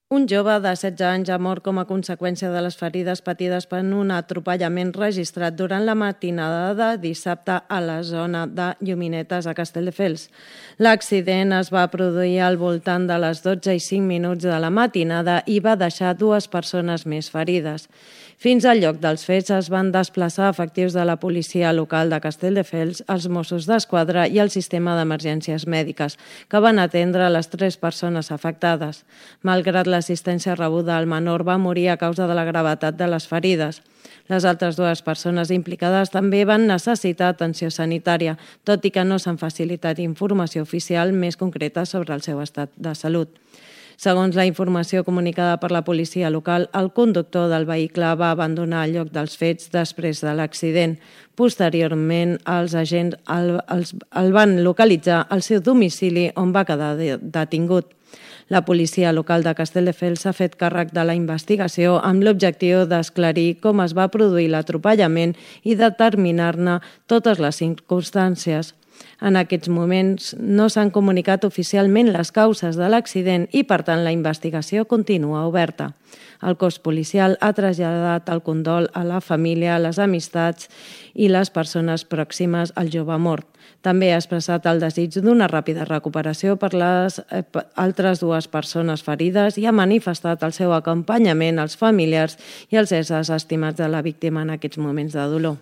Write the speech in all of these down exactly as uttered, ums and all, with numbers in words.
Un jove de setze anys ha mort com a conseqüència de les ferides patides per un atropellament registrat durant la matinada de dissabte a la zona de Lluminetes a Castelldefels. L'accident es va produir al voltant de les dotze i cinc minuts de la matinada i va deixar dues persones més ferides. Fins al lloc dels fets es van desplaçar efectius de la policia local de Castelldefels, els Mossos d'Esquadra i el sistema d'emergències mèdiques, que van atendre les tres persones afectades. Malgrat l'assistència rebuda, el menor va morir a causa de la gravetat de les ferides. Les altres dues persones implicades també van necessitar atenció sanitària, tot i que no s'han facilitat informació oficial més concreta sobre el seu estat de salut. Segons la informació comunicada per la policia local, el conductor del vehicle va abandonar el lloc dels fets després de l'accident. Posteriorment, els agents el, els, el van localitzar al seu domicili on va quedar detingut. La policia local de Castelldefels s'ha fet càrrec de la investigació amb l'objectiu d'esclarir com es va produir l'atropellament i determinar-ne totes les circumstàncies. En aquests moments no s'han comunicat oficialment les causes de l'accident i, per tant, la investigació continua oberta. El cos policial ha traslladat el condol a la família, les amistats i les persones pròximes al jove mort. També ha expressat el desig d'una ràpida recuperació per les altres dues persones ferides i ha manifestat el seu acompanyament als familiars i als éssers estimats de la víctima en aquests moments de dolor.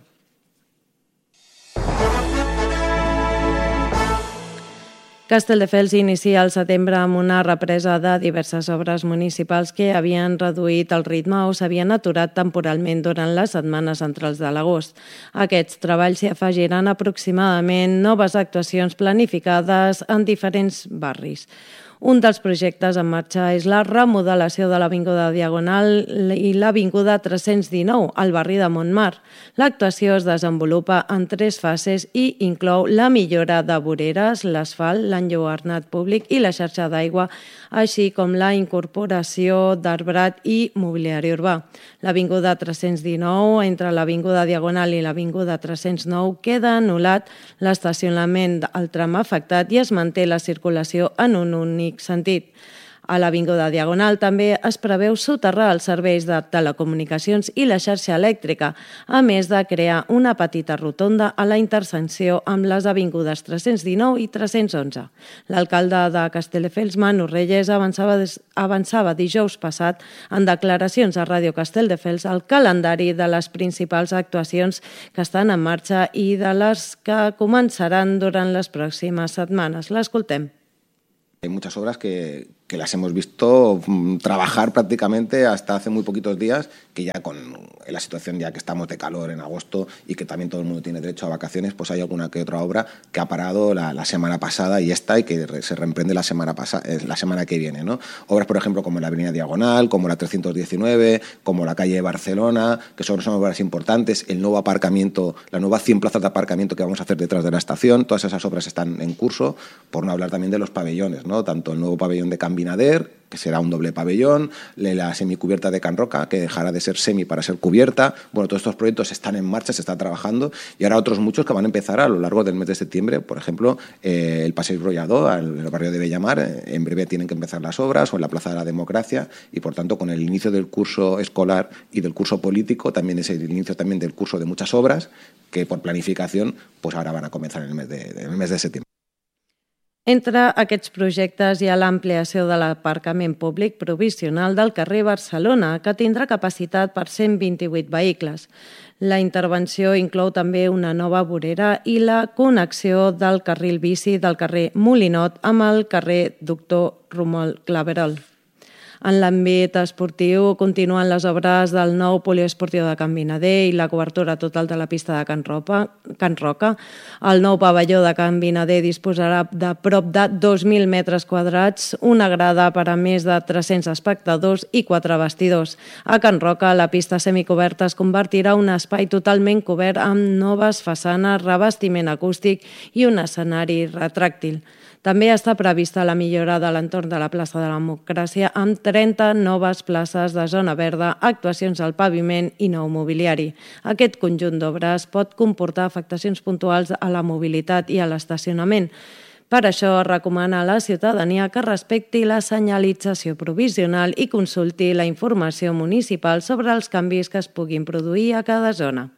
Castelldefels inicia el setembre amb una represa de diverses obres municipals que havien reduït el ritme o s'havien aturat temporalment durant les setmanes centrals de l'agost. A aquests treballs s'hi afegiran aproximadament noves actuacions planificades en diferents barris. Un dels projectes en marxa és la remodelació de l'Avinguda Diagonal i l'Avinguda tres-cents dinou, al barri de Montmar. L'actuació es desenvolupa en tres fases i inclou la millora de voreres, l'asfalt, l'enlluernat públic i la xarxa d'aigua, així com la incorporació d'arbrat i mobiliari urbà. L'Avinguda tres-cents dinou, entre l'Avinguda Diagonal i l'Avinguda tres-cents nou, queda anul·lat l'estacionament al tram afectat i es manté la circulació en un únic sentit. A l'Avinguda Diagonal també es preveu soterrar els serveis de telecomunicacions i la xarxa elèctrica, a més de crear una petita rotonda a la intersecció amb les avingudes tres-cents dinou i tres-cents onze. L'alcalde de Castelldefels, Manu Reyes, avançava, avançava dijous passat en declaracions a Ràdio Castelldefels el calendari de les principals actuacions que estan en marxa i de les que començaran durant les pròximes setmanes. L'escoltem. Hay muchas obras que, que las hemos visto trabajar prácticamente hasta hace muy poquitos días, que ya con la situación ya que estamos de calor en agosto y que también todo el mundo tiene derecho a vacaciones, pues hay alguna que otra obra que ha parado la, la semana pasada y esta y que se reemprende la semana pasada, la semana que viene, ¿no? Obras, por ejemplo, como la Avenida Diagonal, como la trescientos diecinueve, como la calle de Barcelona, que son, son obras importantes, el nuevo aparcamiento, la nueva cien plazas de aparcamiento que vamos a hacer detrás de la estación, todas esas obras están en curso, por no hablar también de los pabellones, ¿no? Tanto el nuevo pabellón de Can Binader, que será un doble pabellón, la semicubierta de Can Roca, que dejará de ser semi para ser cubierta. Bueno, todos estos proyectos están en marcha, se está trabajando, y ahora otros muchos que van a empezar a lo largo del mes de septiembre. Por ejemplo, eh, el Paseo Brollador, en el barrio de Bellamar, eh, en breve tienen que empezar las obras, o en la Plaza de la Democracia, y por tanto, con el inicio del curso escolar y del curso político, también es el inicio también del curso de muchas obras que por planificación pues ahora van a comenzar en el mes de, en el mes de septiembre. Entre aquests projectes hi ha l'ampliació de l'aparcament públic provisional del carrer Barcelona, que tindrà capacitat per cent vint-i-vuit vehicles. La intervenció inclou també una nova vorera i la connexió del carril bici del carrer Molinot amb el carrer Doctor Romuald Claverol. En l'àmbit esportiu continuen les obres del nou poliesportiu de Can Binader i la cobertura total de la pista de Can Roca. Can Roca. El nou pavelló de Can Binader disposarà de prop de dos mil metres quadrats, una grada per a més de tres-cents espectadors i quatre vestidors. A Can Roca, la pista semicoberta es convertirà en un espai totalment cobert amb noves façanes, revestiment acústic i un escenari retràctil. També està prevista la millora de l'entorn de la plaça de la Democràcia amb trenta noves places de zona verda, actuacions al paviment i nou mobiliari. Aquest conjunt d'obres pot comportar afectacions puntuals a la mobilitat i a l'estacionament, Per això recomana a la ciutadania que respecti la senyalització provisional i consulti la informació municipal sobre els canvis que es puguin produir a cada zona.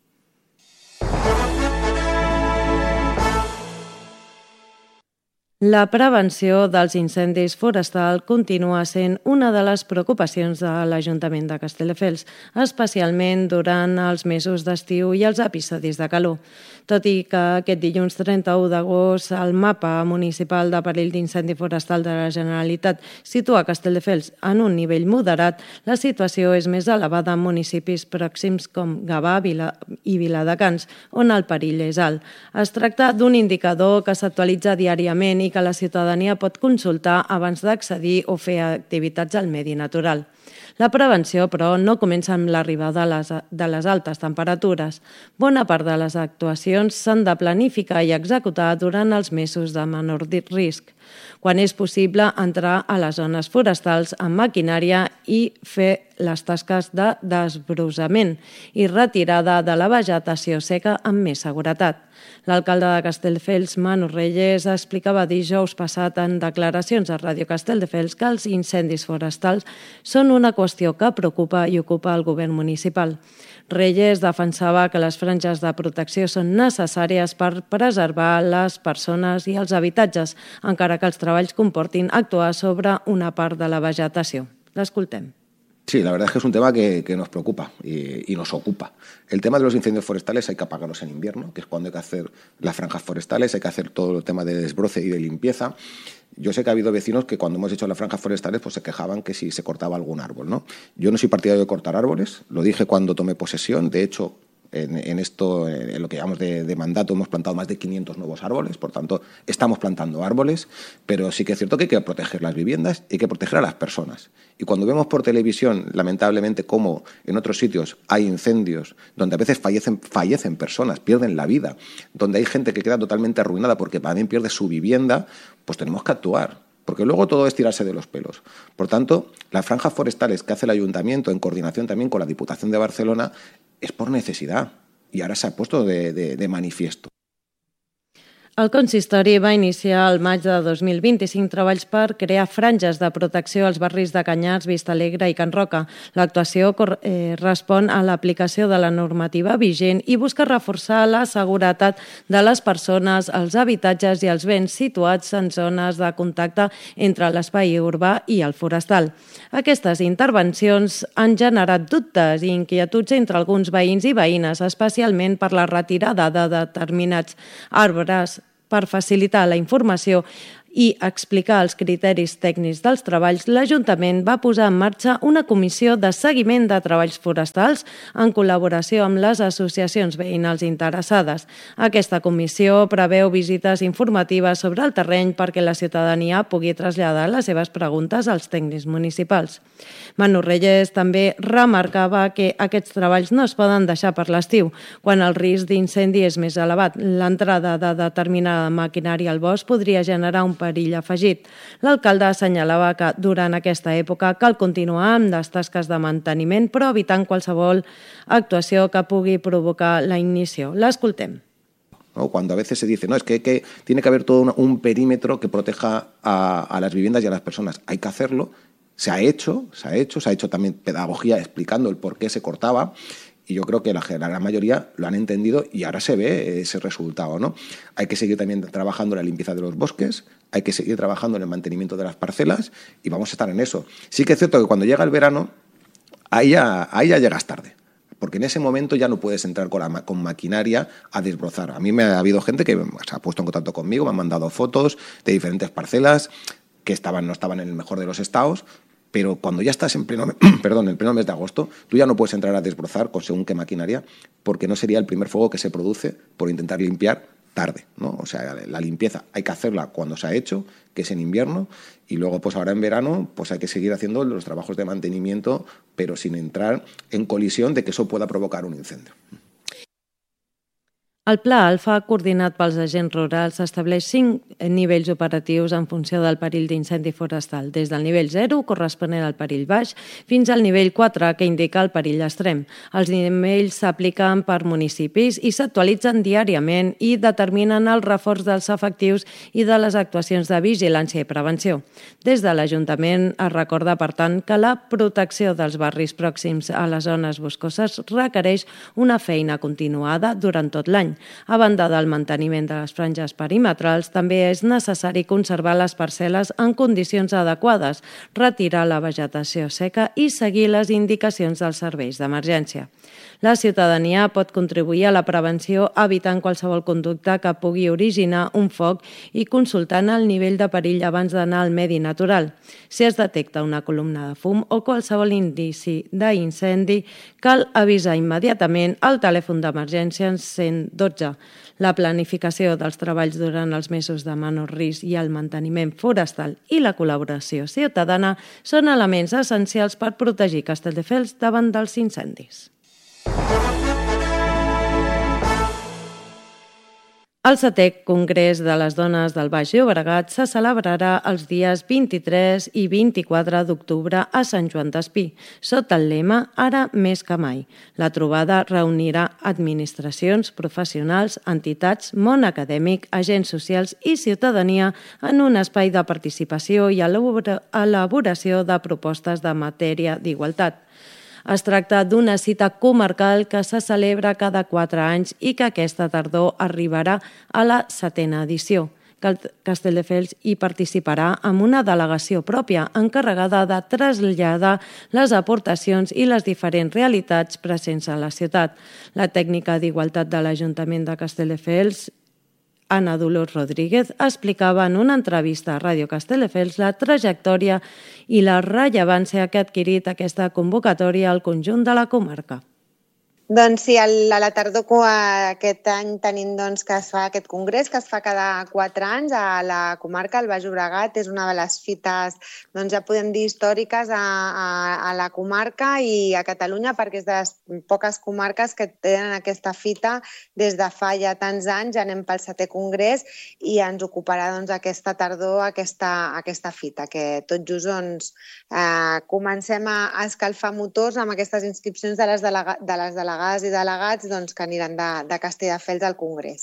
La prevenció dels incendis forestals continua sent una de les preocupacions de l'Ajuntament de Castelldefels, especialment durant els mesos d'estiu i els episodis de calor. Tot i que aquest dilluns trenta-u d'agost el mapa municipal de perill d'incendi forestal de la Generalitat situa Castelldefels en un nivell moderat, la situació és més elevada en municipis pròxims com Gavà Vila i Viladecans, on el perill és alt. Es tracta d'un indicador que s'actualitza diàriament i que la ciutadania pot consultar abans d'accedir o fer activitats al medi natural. La prevenció, però, no comença amb l'arribada de les altes temperatures. Bona part de les actuacions s'han de planificar i executar durant els mesos de menor risc, quan és possible entrar a les zones forestals amb maquinària i fer les tasques de desbrossament i retirada de la vegetació seca amb més seguretat. L'alcalde de Castelldefels, Manu Reyes, explicava dijous passat en declaracions a Ràdio Castelldefels que els incendis forestals són una qüestió que preocupa i ocupa el govern municipal. Reyes defensava que les franges de protecció són necessàries per preservar les persones i els habitatges, encara que els treballs comportin actuar sobre una part de la vegetació. L'escoltem. Sí, la verdad es que es un tema que, que nos preocupa y, y nos ocupa. El tema de los incendios forestales hay que apagarlos en invierno, que es cuando hay que hacer las franjas forestales, hay que hacer todo el tema de desbroce y de limpieza. Yo sé que ha habido vecinos que cuando hemos hecho las franjas forestales pues se quejaban que si se cortaba algún árbol, ¿no? Yo no soy partidario de cortar árboles, lo dije cuando tomé posesión, de hecho... En, en esto, en lo que llamamos de, de mandato, hemos plantado más de quinientos nuevos árboles, por tanto, estamos plantando árboles, pero sí que es cierto que hay que proteger las viviendas y hay que proteger a las personas. Y cuando vemos por televisión, lamentablemente, cómo en otros sitios hay incendios, donde a veces fallecen, fallecen personas, pierden la vida, donde hay gente que queda totalmente arruinada porque también pierde su vivienda, pues tenemos que actuar. Porque luego todo es tirarse de los pelos. Por tanto, las franjas forestales que hace el Ayuntamiento, en coordinación también con la Diputación de Barcelona, es por necesidad. Y ahora se ha puesto de, de, de manifiesto. El consistori va iniciar al maig de dos mil vint-i-cinc treballs per crear franges de protecció als barris de Canyars, Vistalegre i Can Roca. L'actuació eh, respon a l'aplicació de la normativa vigent i busca reforçar la seguretat de les persones, els habitatges i els béns situats en zones de contacte entre l'espai urbà i el forestal. Aquestes intervencions han generat dubtes i inquietuds entre alguns veïns i veïnes, especialment per la retirada de determinats arbres per facilitar la informació i explicar els criteris tècnics dels treballs, l'Ajuntament va posar en marxa una comissió de seguiment de treballs forestals en col·laboració amb les associacions veïnals interessades. Aquesta comissió preveu visites informatives sobre el terreny perquè la ciutadania pugui traslladar les seves preguntes als tècnics municipals. Manu Reyes també remarcava que aquests treballs no es poden deixar per l'estiu, quan el risc d'incendi és més elevat. L'entrada de determinada maquinària al bosc podria generar un perill afegit. L'alcalde assenyalava que durant aquesta època cal continuar amb les tasques de manteniment, però evitant qualsevol actuació que pugui provocar la ignició. L'escoltem. ¿No? Cuando a veces se dice, no, es que, que tiene que haber todo un, un perímetro que proteja a, a las viviendas y a las personas. Hay que hacerlo. Se ha hecho, se ha hecho, se ha hecho también pedagogía explicando el por qué se cortaba. Y yo creo que la gran mayoría lo han entendido y ahora se ve ese resultado, ¿no? Hay que seguir también trabajando en la limpieza de los bosques, hay que seguir trabajando en el mantenimiento de las parcelas y vamos a estar en eso. Sí que es cierto que cuando llega el verano, ahí ya, ahí ya llegas tarde, porque en ese momento ya no puedes entrar con, la, con maquinaria a desbrozar. A mí me ha habido gente que se ha puesto en contacto conmigo, me han mandado fotos de diferentes parcelas que estaban, no estaban en el mejor de los estados, pero cuando ya estás en pleno, perdón, en pleno mes de agosto, tú ya no puedes entrar a desbrozar con según qué maquinaria, porque no sería el primer fuego que se produce por intentar limpiar tarde, ¿no? O sea, la limpieza hay que hacerla cuando se ha hecho, que es en invierno, y luego pues ahora en verano pues hay que seguir haciendo los trabajos de mantenimiento, pero sin entrar en colisión de que eso pueda provocar un incendio. El Pla Alfa, coordinat pels agents rurals, estableix cinc nivells operatius en funció del perill d'incendi forestal, des del nivell zero, corresponent al perill baix, fins al nivell quatre, que indica el perill extrem. Els nivells s'apliquen per municipis i s'actualitzen diàriament i determinen el reforç dels efectius i de les actuacions de vigilància i prevenció. Des de l'Ajuntament es recorda, per tant, que la protecció dels barris pròxims a les zones boscoses requereix una feina continuada durant tot l'any. A banda del manteniment de les franges perimetrals, també és necessari conservar les parcel·les en condicions adequades, retirar la vegetació seca i seguir les indicacions dels serveis d'emergència. La ciutadania pot contribuir a la prevenció evitant qualsevol conducta que pugui originar un foc i consultant el nivell de perill abans d'anar al medi natural. Si es detecta una columna de fum o qualsevol indici d'incendi, cal avisar immediatament al telèfon d'emergència cent dotze. La planificació dels treballs durant els mesos de menor risc i el manteniment forestal i la col·laboració ciutadana són elements essencials per protegir Castelldefels davant dels incendis. El setè Congrés de les Dones del Baix Llobregat se celebrarà els dies vint-i-tres i vint-i-quatre d'octubre a Sant Joan d'Espí, sota el lema Ara més que mai. La trobada reunirà administracions, professionals, entitats, món acadèmic, agents socials i ciutadania en un espai de participació i elaboració de propostes de matèria d'igualtat. Es tracta d'una cita comarcal que se celebra cada quatre anys i que aquesta tardor arribarà a la setena edició. Castelldefels hi participarà amb una delegació pròpia encarregada de traslladar les aportacions i les diferents realitats presents a la ciutat. La tècnica d'igualtat de l'Ajuntament de Castelldefels, Ana Dolors Rodríguez, explicava en una entrevista a Ràdio Castelldefels la trajectòria i la rellevància que ha adquirit aquesta convocatòria al conjunt de la comarca. Doncs sí, a la tardor aquest any tenim doncs, que es fa aquest congrés, que es fa cada quatre anys a la comarca, al Baix Llobregat. És una de les fites, doncs, ja podem dir, històriques a, a, a la comarca i a Catalunya, perquè és de les poques comarques que tenen aquesta fita des de fa ja tants anys. Ja anem pel setè congrés i ens ocuparà doncs, aquesta tardor aquesta, aquesta fita, que tot just doncs, eh, comencem a escalfar motors amb aquestes inscripcions de les, delega, de les delegades i delegats doncs, que aniran de, de Castelldefels al Congrés.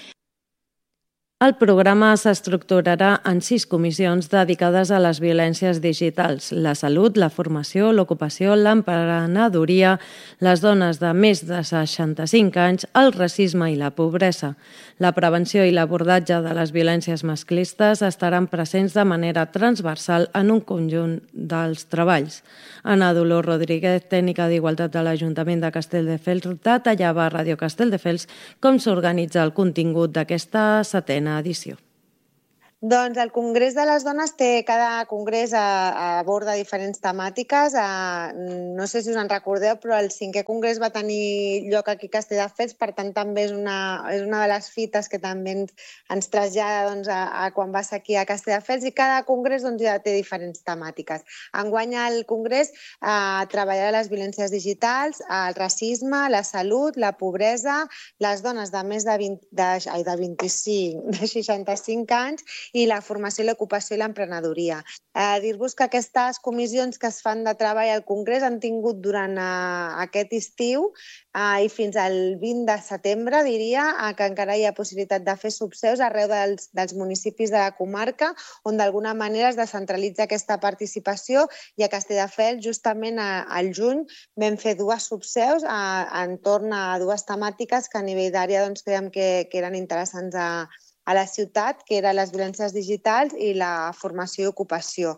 El programa s'estructurarà en sis comissions dedicades a les violències digitals: la salut, la formació, l'ocupació, l'emprenedoria, les dones de més de seixanta-cinc anys, el racisme i la pobresa. La prevenció i l'abordatge de les violències masclistes estaran presents de manera transversal en un conjunt dels treballs. Ana Dolors Rodríguez, tècnica d'Igualtat de l'Ajuntament de Castelldefels, detallava a Ràdio Castelldefels com s'organitza el contingut d'aquesta setena edició. Doncs el Congrés de les Dones té, cada congrés aborda diferents temàtiques. No sé si us en recordeu, però el cinquè congrés va tenir lloc aquí a Castelldefels, per tant també és una, és una de les fites que també ens, ens trasllada doncs, a, a quan va ser aquí a Castelldefels, i cada congrés doncs, ja té diferents temàtiques. Enguany el congrés eh, treballarà les violències digitals, el racisme, la salut, la pobresa, les dones de més de, vint, de, ai, de vint-i-cinc, de seixanta-cinc anys, i la formació, l'ocupació i l'emprenedoria. Eh, Dir-vos que aquestes comissions que es fan de treball al Congrés han tingut durant eh, aquest estiu eh, i fins al vint de setembre, diria, eh, que encara hi ha possibilitat de fer subseus arreu dels, dels municipis de la comarca, on d'alguna manera es descentralitza aquesta participació, i a Castelldefels, justament eh, al juny, vam fer dues subseus eh, entorn a dues temàtiques que a nivell d'àrea doncs, creiem que, que eren interessants a a la ciutat, que eren les violències digitals i la formació i ocupació.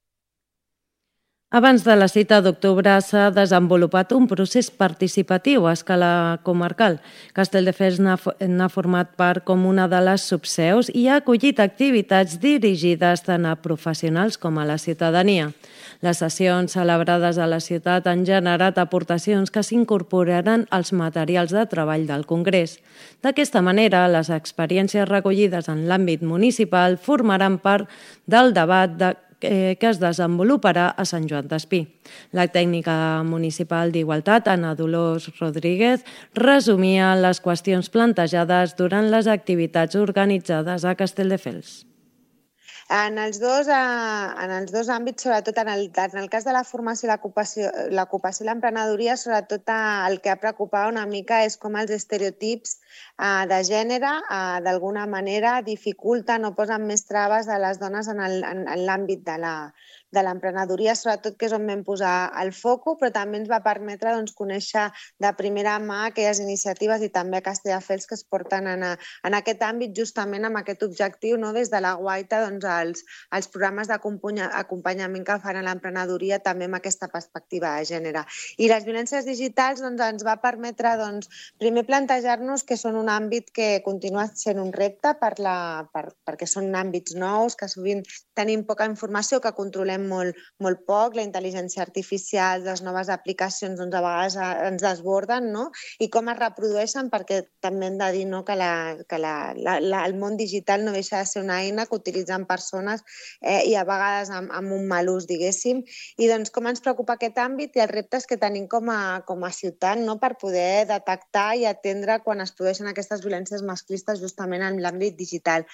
Abans de la cita d'octubre s'ha desenvolupat un procés participatiu a escala comarcal. Castelldefels n'ha format part com una de les subseus i ha acollit activitats dirigides tant a professionals com a la ciutadania. Les sessions celebrades a la ciutat han generat aportacions que s'incorporaran als materials de treball del Congrés. D'aquesta manera, les experiències recollides en l'àmbit municipal formaran part del debat de que es desenvoluparà a Sant Joan d'Espí. La tècnica municipal d'Igualtat, Anna Dolors Rodríguez, resumia les qüestions plantejades durant les activitats organitzades a Castelldefels. En els dos, en els dos àmbits, sobretot en el, en el cas de la formació i l'ocupació i l'emprenedoria, sobretot el que ha preocupat una mica és com els estereotips de gènere d'alguna manera dificulten o posen més traves a les dones en l'àmbit de la de l'emprenedoria, sobretot que és on vam posar el foco, però també ens va permetre doncs, conèixer de primera mà aquelles iniciatives i també a Castelldefels que es porten en, a, en aquest àmbit justament amb aquest objectiu, no? Des de la Guaita, doncs, els, els programes d'acompanyament que fan a l'emprenedoria també amb aquesta perspectiva de gènere. I les violències digitals doncs, ens va permetre doncs, primer plantejar-nos que són un àmbit que continua sent un repte per la, per, perquè són àmbits nous, que sovint tenim poca informació, que controlem molt, molt poc, la intel·ligència artificial, les noves aplicacions doncs, a vegades ens desborden, no? I com es reprodueixen, perquè també hem de dir no, que, la, que la, la, la, el món digital no deixa de ser una eina que utilitzen persones eh, i a vegades amb, amb un mal ús, diguéssim. I doncs com ens preocupa aquest àmbit i els reptes que tenim com a, com a ciutat no? Per poder detectar i atendre quan es produeixen aquestes violències masclistes justament en l'àmbit digital.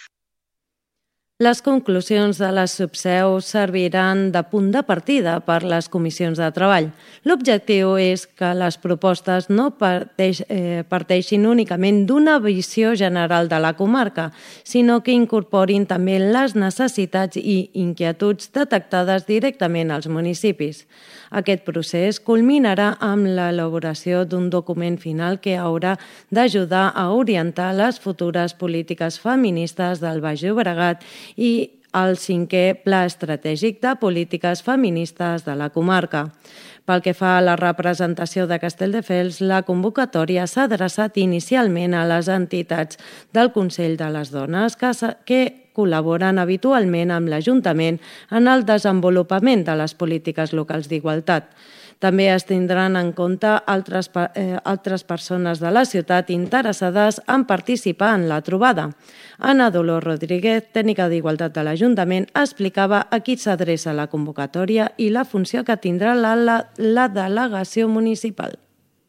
Les conclusions de les subseus serviran de punt de partida per les comissions de treball. L'objectiu és que les propostes no parteix, eh, parteixin únicament d'una visió general de la comarca, sinó que incorporin també les necessitats i inquietuds detectades directament als municipis. Aquest procés culminarà amb l'elaboració d'un document final que haurà d'ajudar a orientar les futures polítiques feministes del Baix Llobregat i el cinquè Pla Estratègic de Polítiques Feministes de la comarca. Pel que fa a la representació de Castelldefels, la convocatòria s'ha adreçat inicialment a les entitats del Consell de les Dones que, que col·laboren habitualment amb l'Ajuntament en el desenvolupament de les polítiques locals d'igualtat. També es tindran en compte altres, eh, altres persones de la ciutat interessades en participar en la trobada. Anna Dolors Rodríguez, tècnica d'Igualtat de l'Ajuntament, explicava a qui s'adreça la convocatòria i la funció que tindrà la, la, la delegació municipal.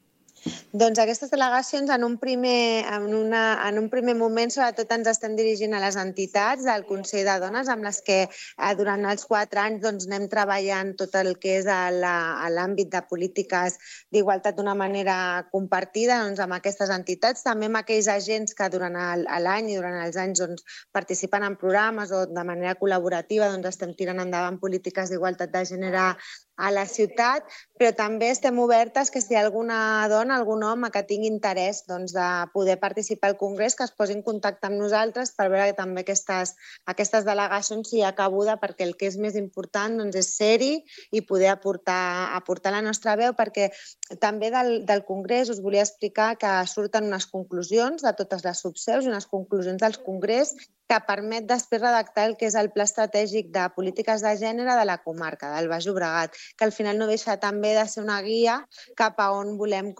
Doncs aquestes delegacions en un primer, en una, en un primer moment sobretot ens estem dirigint a les entitats del Consell de Dones amb les que eh, durant els quatre anys doncs, anem treballant tot el que és a l'àmbit de polítiques d'igualtat d'una manera compartida doncs, amb aquestes entitats, també amb aquells agents que durant l'any i durant els anys doncs, participen en programes o de manera col·laborativa doncs, estem tirant endavant polítiques d'igualtat de gènere a la ciutat, però també estem obertes que si hi ha alguna dona, algun home que tingui interès doncs, de poder participar al Congrés, que es posi en contacte amb nosaltres per veure que també aquestes, aquestes delegacions hi ha cabuda, perquè el que és més important doncs, és ser-hi i poder aportar, aportar la nostra veu, perquè també del, del Congrés us volia explicar que surten unes conclusions de totes les subseus i unes conclusions del Congrés que permet després redactar el que és el Pla Estratègic de Polítiques de Gènere de la comarca, del Baix Llobregat, que al final no deixa també de ser una guia cap a on volem